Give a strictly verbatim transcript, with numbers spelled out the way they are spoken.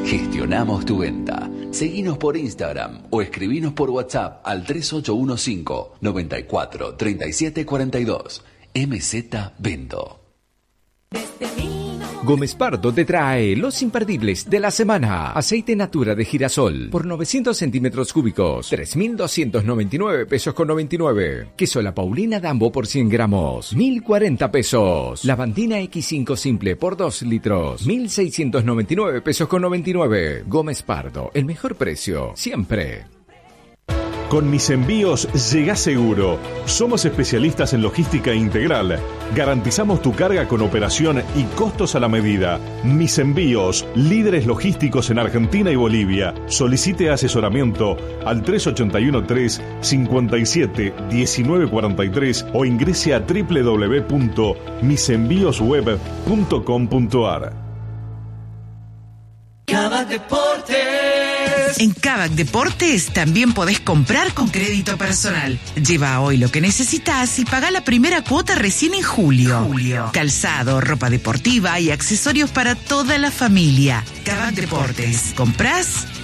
Gestionamos tu venta. Seguinos por Instagram o escribinos por WhatsApp al tres ocho uno cinco, nueve cuatro, tres siete cuatro dos. M Z Vendo. Gómez Pardo te trae los imperdibles de la semana. Aceite Natura de girasol por novecientos centímetros cúbicos, tres mil doscientos noventa y nueve pesos con noventa y nueve. Queso La Paulina Dambo por cien gramos, mil cuarenta pesos. Lavandina equis cinco simple por dos litros, mil seiscientos noventa y nueve pesos con noventa y nueve. Gómez Pardo, el mejor precio, siempre. Con Mis Envíos llegás seguro. Somos especialistas en logística integral. Garantizamos tu carga con operación y costos a la medida. Mis Envíos, líderes logísticos en Argentina y Bolivia. Solicite asesoramiento al tres ocho uno tres, cinco siete, uno nueve cuatro tres o ingrese a doble u doble u doble u punto mis envíos web punto com punto a r. Kavak Deportes. En Kavak Deportes también podés comprar con crédito personal. Lleva hoy lo que necesitas y paga la primera cuota recién en julio. julio. Calzado, ropa deportiva y accesorios para toda la familia. Kavak Deportes. Comprás